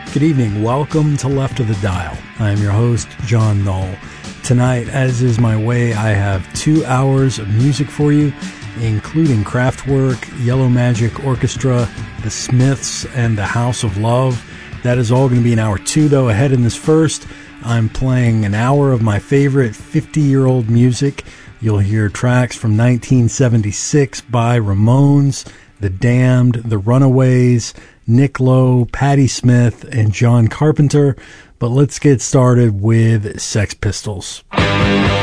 Good evening. Welcome to Left of the Dial. I am your host, John Knoll. Tonight, as is my way, I have 2 hours of music for you, including Kraftwerk, Yellow Magic Orchestra, The Smiths, and The House of Love. That is all going to be in hour 2, though. Ahead in this first, I'm playing an hour of my favorite 50-year-old music. You'll hear tracks from 1976 by Ramones, The Damned, The Runaways, Nick Lowe, Patti Smith, and John Carpenter. But let's get started with Sex Pistols.